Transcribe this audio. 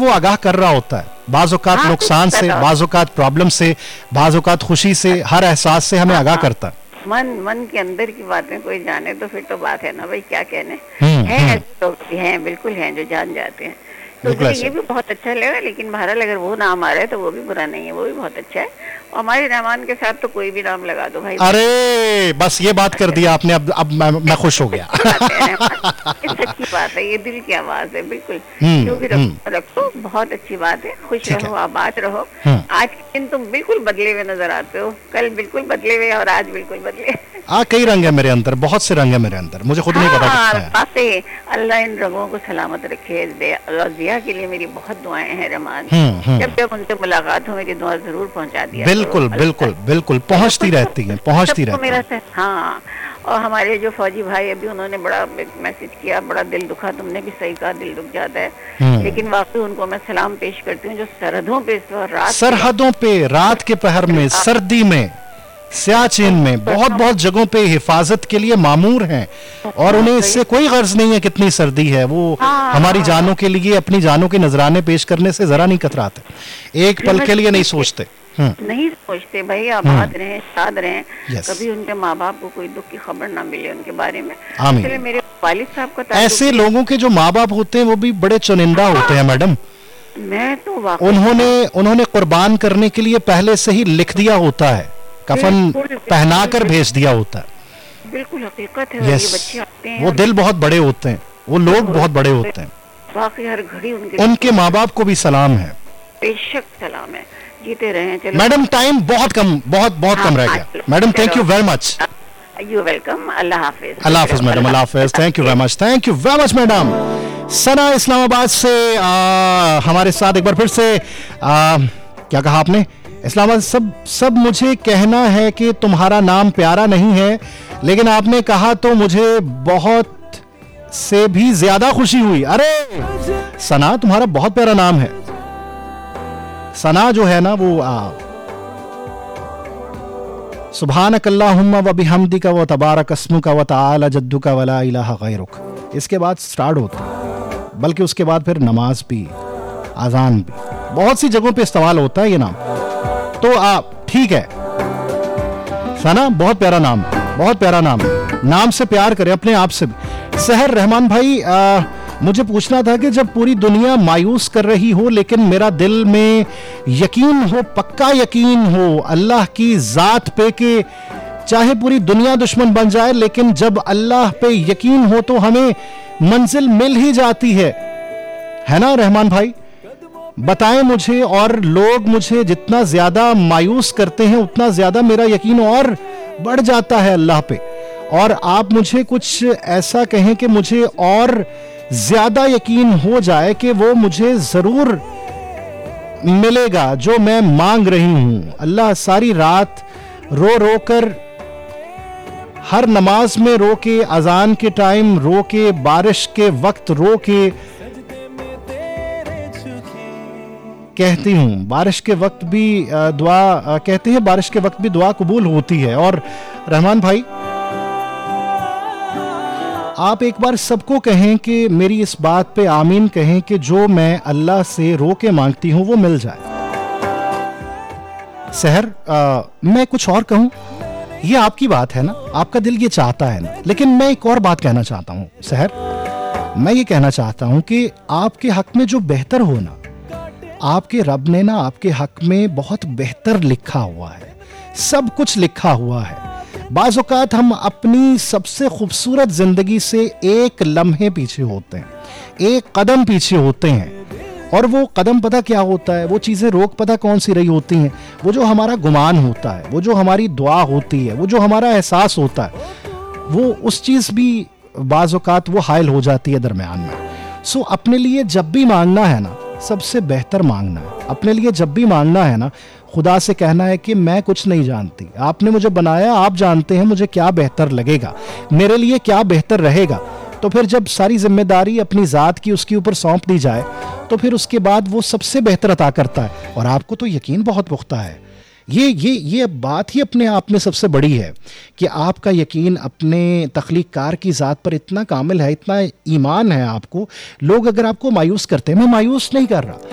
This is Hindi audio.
वो आगाह कर रहा होता है, बाज़ औक़ात नुकसान से, बाज़ औक़ात प्रॉब्लम से, बाज़ औक़ात खुशी से, हर एहसास से हमें आगाह करता है। मन के अंदर की बातें कोई जाने तो फिर तो बात है ना भाई, क्या कहने हैं। ऐसे लोग भी हैं, बिल्कुल हैं जो जान जाते हैं, तो ये भी बहुत अच्छा लगा। लेकिन बहरहाल अगर वो नाम आ रहा है तो वो भी बुरा नहीं है, वो भी बहुत अच्छा है। और हमारे रहमान के साथ तो कोई भी नाम लगा दो भाई। अरे बस ये बात कर दिया आपने, अब मैं खुश हो गया। सच्ची बात है, ये दिल की आवाज है, बिल्कुल जो भी रखो बहुत अच्छी बात है। खुश रहो, आबाद रहो। आज के दिन तुम बिल्कुल बदले हुए नजर आते हो, कल बिल्कुल बदले हुए और आज बिल्कुल बदले। कई रंग है मेरे अंदर, बहुत से रंग है मेरे अंदर, मुझे खुद नहीं पता कितना है। अल्लाह इन रंगों को सलामत रखे। जिया के लिए मेरी बहुत दुआएं हैं रहमान। जब जब उनसे मुलाकात हो मेरी दुआ जरूर पहुंचा दिया। बिल्कुल बिल्कुल बिल्कुल, पहुंचती रहती है, पहुंचती रहती है। हाँ, और हमारे जो फौजी भाई अभी उन्होंने बड़ा मैसेज किया, बड़ा दिल दुखा। तुमने भी सही कहा, दिल दुख जाता है, लेकिन वाकई उनको मैं सलाम पेश करती हूँ जो सरहदों पे सरहदों पे रात के पहर में, सर्दी में, सियाचिन में, बहुत बहुत जगहों पे हिफाजत के लिए मामूर हैं, और उन्हें इससे कोई गर्ज नहीं है कितनी सर्दी है। वो हमारी जानों के लिए अपनी जानों के नजराने पेश करने से जरा नहीं कतराते, एक पल के लिए नहीं सोचते। नहीं सोचते भाई, आबाद रहें, साथ रहें। कभी उनके माँ बाप को कोई दुख की खबर ना मिले उनके बारे में। आमीन। मेरे वालिद साहब का ऐसे लोगों के जो माँ बाप होते हैं वो भी बड़े चुनिंदा होते हैं मैडम। मैं तो उन्होंने कुर्बान करने के लिए पहले से ही लिख दिया होता है, कफन पहनाकर भेज दिया होता है। बिल्कुल हकीकत है। ये बच्चे आते हैं, वो दिल बहुत बड़े होते हैं, वो लोग बहुत बड़े होते हैं। वाकई हर घड़ी उनके माँ बाप को भी सलाम है। बेशक सलाम है, जीते रहें। चलो मैडम, टाइम बहुत कम रह गया। Madam thank you very much. You welcome. Allah Hafiz. Allah Hafiz madam, Allah Hafiz. Thank you very much, thank you very much madam. सना इस्लामाबाद से हमारे साथ एक बार फिर से क्या कहा आपने? इस्लामाबाद, सब मुझे कहना है कि तुम्हारा नाम प्यारा नहीं है, लेकिन आपने कहा तो मुझे बहुत से भी ज्यादा खुशी हुई। अरे सना, तुम्हारा बहुत प्यारा नाम है। सना जो है ना वो सुभानक अल्लाहुम्मा व बिहम्दिका व तबारक अस्मुका व तआला जद्दुका व ला इलाहा गैरुक, इसके बाद स्टार्ट होता है, बल्कि उसके बाद फिर नमाज भी, आजान भी, बहुत सी जगहों पे इस्तेमाल होता है ये नाम। तो ठीक है सना, बहुत प्यारा नाम, बहुत प्यारा नाम। नाम से प्यार करें, अपने आप से भी। सहर रहमान भाई, मुझे पूछना था कि जब पूरी दुनिया मायूस कर रही हो लेकिन मेरा दिल में यकीन हो, पक्का यकीन हो अल्लाह की जात पे कि चाहे पूरी दुनिया दुश्मन बन जाए, लेकिन जब अल्लाह पे यकीन हो तो हमें मंजिल मिल ही जाती है ना रहमान भाई? बताएं मुझे। और लोग मुझे जितना ज्यादा मायूस करते हैं उतना ज्यादा मेरा यकीन और बढ़ जाता है अल्लाह पे। और आप मुझे कुछ ऐसा कहें कि मुझे और ज्यादा यकीन हो जाए कि वो मुझे जरूर मिलेगा जो मैं मांग रही हूं। अल्लाह सारी रात रो रो कर, हर नमाज में रो के, अजान के टाइम रो के, बारिश के वक्त रो के कहती हूँ, बारिश के वक्त भी दुआ कहते हैं, बारिश के वक्त भी दुआ कबूल होती है। और रहमान भाई, आप एक बार सबको कहें कि मेरी इस बात पे आमीन कहें कि जो मैं अल्लाह से रो के मांगती हूं वो मिल जाए। सहर, मैं कुछ और कहूं? ये आपकी बात है ना, आपका दिल ये चाहता है ना, लेकिन मैं एक और बात कहना चाहता हूं सहर। मैं ये कहना चाहता हूं कि आपके हक में जो बेहतर हो ना, आपके रब ने ना आपके हक में बहुत बेहतर लिखा हुआ है, सब कुछ लिखा हुआ है। बाज़ औक़ात हम अपनी सबसे खूबसूरत जिंदगी से एक लम्हे पीछे होते हैं, एक कदम पीछे होते हैं, और वो कदम पता क्या होता है, वो चीज़ें रोक पता कौन सी रही होती हैं? वो जो हमारा गुमान होता है, वो जो हमारी दुआ होती है, वो जो हमारा एहसास होता है, वो उस चीज़ भी बाज़ औक़ात वो हायल हो जाती है दरमियान में। सो अपने लिए जब भी मांगना है ना, सबसे बेहतर मांगना है। अपने लिए जब भी मांगना है ना, खुदा से कहना है कि मैं कुछ नहीं जानती, आपने मुझे बनाया, आप जानते हैं मुझे क्या बेहतर लगेगा, मेरे लिए क्या बेहतर रहेगा। तो फिर जब सारी जिम्मेदारी अपनी ज़ात की उसके ऊपर सौंप दी जाए तो फिर उसके बाद वो सबसे बेहतर अता करता है। और आपको तो यकीन बहुत पुख्ता है, ये बात ही अपने आप में सबसे बड़ी है कि आपका यकीन अपने तख्लीक़कार की ज़ात पर इतना कामिल है, इतना ईमान है आपको। लोग अगर आपको मायूस करते हैं, मैं मायूस नहीं कर रहा,